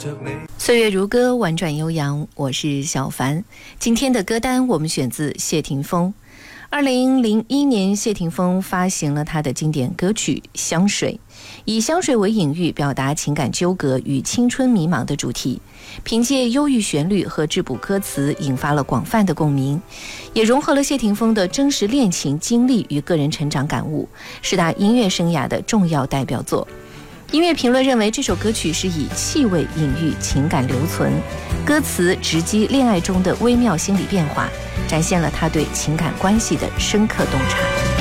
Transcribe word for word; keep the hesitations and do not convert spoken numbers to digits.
岁月如歌，婉转悠扬，我是小凡。今天的歌单我们选自谢霆锋。二零零一年，谢霆锋发行了他的经典歌曲《香水》，以香水为隐喻，表达情感纠葛与青春迷茫的主题。凭借忧郁旋律和质朴歌词，引发了广泛的共鸣，也融合了谢霆锋的真实恋情经历与个人成长感悟，是他音乐生涯的重要代表作。音乐评论认为，这首歌曲是以气味隐喻情感留存，歌词直击恋爱中的微妙心理变化，展现了他对情感关系的深刻洞察。